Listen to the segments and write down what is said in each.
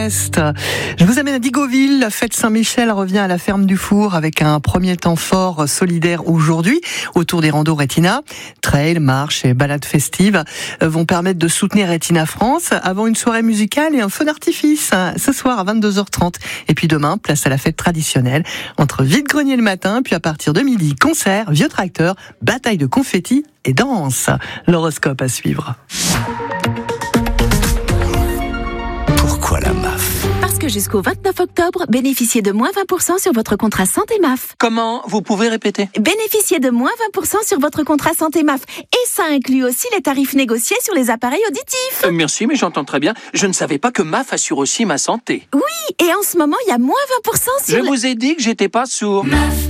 Nord-Ouest. Je vous amène à Digoville. La fête Saint-Michel revient à la ferme du Four avec un premier temps fort solidaire aujourd'hui autour des randos Retina. Trail, marches et balades festives vont permettre de soutenir Retina France avant une soirée musicale et un feu d'artifice ce soir à 22h30. Et puis demain, place à la fête traditionnelle entre vide-grenier le matin, puis à partir de midi, concert, vieux tracteur, bataille de confettis et danse. L'horoscope à suivre. Pourquoi la MAF ? Parce que jusqu'au 29 octobre, bénéficiez de moins 20% sur votre contrat santé MAF. Comment ? Vous pouvez répéter ? Bénéficiez de moins 20% sur votre contrat santé MAF. Et ça inclut aussi les tarifs négociés sur les appareils auditifs. Merci, mais j'entends très bien. Je ne savais pas que MAF assure aussi ma santé. Oui, et en ce moment, il y a moins 20% sur... Je vous ai dit que j'étais pas sourd. MAF.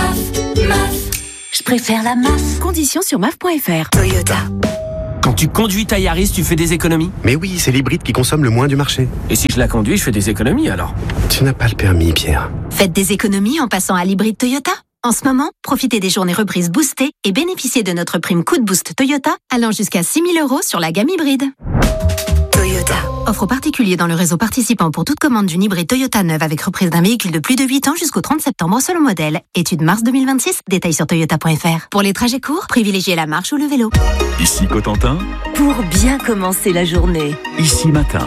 Je préfère la MAF. Conditions sur MAF.fr. Toyota. Quand tu conduis ta Yaris, tu fais des économies ? Mais oui, c'est l'hybride qui consomme le moins du marché. Et si je la conduis, je fais des économies alors ? Tu n'as pas le permis, Pierre. Faites des économies en passant à l'hybride Toyota. En ce moment, profitez des journées reprises boostées et bénéficiez de notre prime coup de boost Toyota allant jusqu'à 6 000 € sur la gamme hybride. Toyota. Offre aux particuliers dans le réseau participant pour toute commande d'une hybride Toyota neuve avec reprise d'un véhicule de plus de 8 ans jusqu'au 30 septembre selon modèle. Étude mars 2026, détails sur toyota.fr. Pour les trajets courts, privilégiez la marche ou le vélo. Ici Cotentin, Pour bien commencer la journée. ici Matin.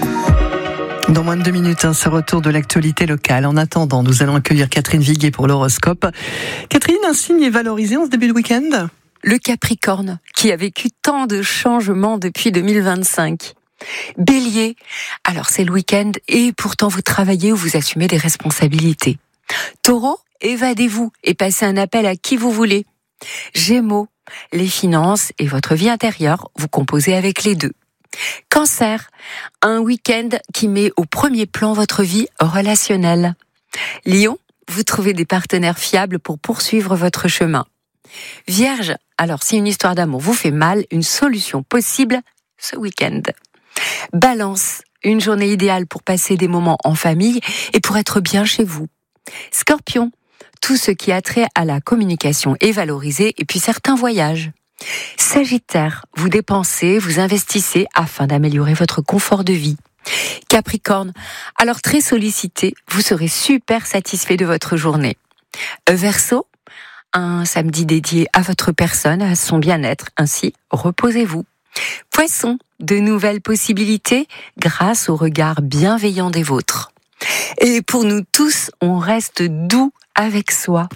Dans moins de 2 minutes, ce retour de l'actualité locale. En attendant, nous allons accueillir Catherine Viguier pour l'horoscope. Catherine, un signe est valorisé en ce début de week-end ? Le Capricorne, qui a vécu tant de changements depuis 2025. Bélier, alors c'est le week-end et pourtant vous travaillez ou vous assumez des responsabilités. Taureau, évadez-vous et passez un appel à qui vous voulez. Gémeaux, les finances et votre vie intérieure, vous composez avec les deux. Cancer, un week-end qui met au premier plan votre vie relationnelle. Lion, vous trouvez des partenaires fiables pour poursuivre votre chemin. Vierge, alors si une histoire d'amour vous fait mal, une solution possible ce week-end. Balance, une journée idéale pour passer des moments en famille et pour être bien chez vous. Scorpion, tout ce qui a trait à la communication est valorisé et puis certains voyages. Sagittaire, vous dépensez, vous investissez afin d'améliorer votre confort de vie. Capricorne, alors très sollicité, vous serez super satisfait de votre journée. Verseau, un samedi dédié à votre personne, à son bien-être, ainsi reposez-vous. Poisson, de nouvelles possibilités grâce au regard bienveillant des vôtres. Et pour nous tous, on reste doux avec soi.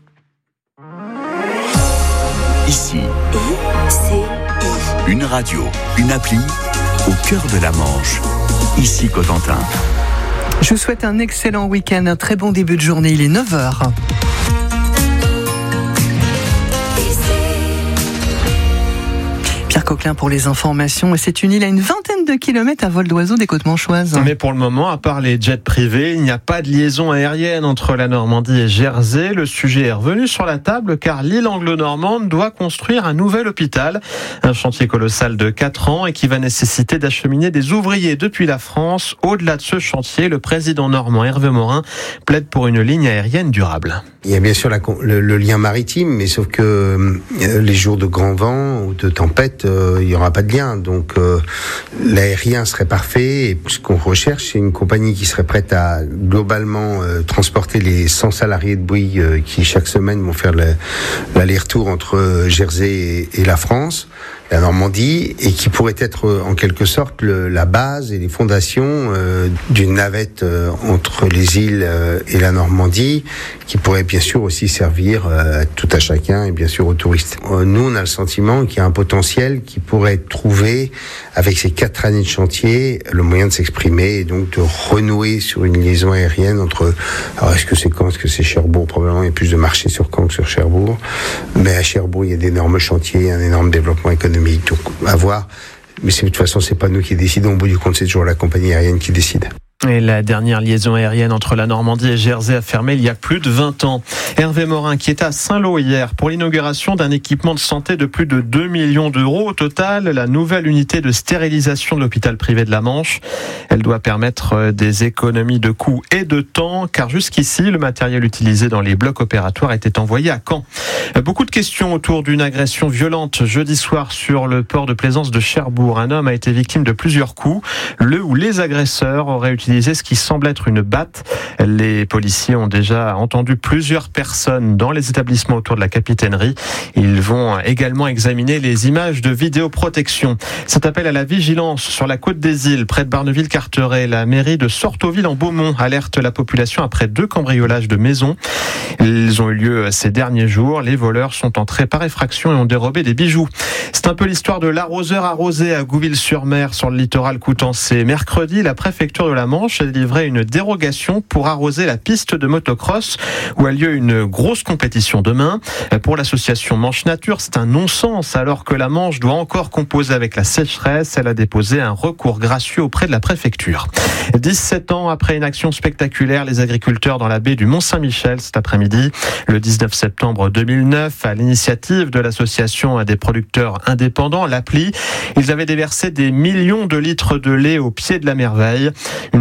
Ici, une radio, une appli au cœur de la Manche. Ici Cotentin. Je vous souhaite un excellent week-end, un très bon début de journée. Il est 9h. Pierre Coquelin pour les informations. Et c'est une île à une vingtaine de kilomètres à vol d'oiseau des côtes manchoises. Mais pour le moment, à part les jets privés, il n'y a pas de liaison aérienne entre la Normandie et Jersey. Le sujet est revenu sur la table car l'île anglo-normande doit construire un nouvel hôpital. Un chantier colossal de 4 ans et qui va nécessiter d'acheminer des ouvriers depuis la France. Au-delà de ce chantier, le président normand Hervé Morin plaide pour une ligne aérienne durable. Il y a bien sûr le lien maritime, mais sauf que les jours de grand vent ou de tempête, il n'y aura pas de lien. Donc l'aérien serait parfait. Et ce qu'on recherche, c'est une compagnie qui serait prête à globalement transporter les 100 salariés de Bouygues qui chaque semaine vont faire l'aller-retour entre Jersey et la France, la Normandie, et qui pourrait être en quelque sorte la base et les fondations d'une navette entre les îles et la Normandie, qui pourrait bien sûr aussi servir tout à chacun et bien sûr aux touristes. Nous, on a le sentiment qu'il y a un potentiel qui pourrait être trouvé avec ces 4 années de chantier, le moyen de s'exprimer et donc de renouer sur une liaison aérienne entre... Alors, est-ce que c'est Caen, est-ce que c'est Cherbourg ? Probablement, il y a plus de marchés sur Caen que sur Cherbourg. Mais à Cherbourg, il y a d'énormes chantiers, un énorme développement économique. Donc, à voir. Mais de toute façon, c'est pas nous qui décidons. Au bout du compte, c'est toujours la compagnie aérienne qui décide. Et la dernière liaison aérienne entre la Normandie et Jersey a fermé il y a plus de 20 ans. Hervé Morin qui était à Saint-Lô hier pour l'inauguration d'un équipement de santé de plus de 2 millions d'euros au total, la nouvelle unité de stérilisation de l'hôpital privé de la Manche. Elle doit permettre des économies de coûts et de temps, car jusqu'ici, le matériel utilisé dans les blocs opératoires était envoyé à Caen. Beaucoup de questions autour d'une agression violente jeudi soir sur le port de plaisance de Cherbourg. Un homme a été victime de plusieurs coups. Le ou les agresseurs auraient utilisé utilisé ce qui semble être une batte. Les policiers ont déjà entendu plusieurs personnes dans les établissements autour de la capitainerie. Ils vont également examiner les images de vidéoprotection. Cet appel à la vigilance sur la côte des Îles, près de Barneville-Carteret, la mairie de Sortoville en Beaumont alerte la population après 2 cambriolages de maisons. Ils ont eu lieu ces derniers jours. Les voleurs sont entrés par effraction et ont dérobé des bijoux. C'est un peu l'histoire de l'arroseur arrosé à Gouville-sur-Mer, sur le littoral coutançais. Mercredi, la préfecture de la Manche a livré une dérogation pour arroser la piste de motocross où a lieu une grosse compétition demain. Pour l'association Manche Nature, c'est un non-sens alors que la Manche doit encore composer avec la sécheresse. Elle a déposé un recours gracieux auprès de la préfecture. 17 ans après une action spectaculaire, les agriculteurs dans la baie du Mont-Saint-Michel cet après-midi, le 19 septembre 2009, à l'initiative de l'association des producteurs indépendants, l'APLI, ils avaient déversé des millions de litres de lait au pied de la merveille.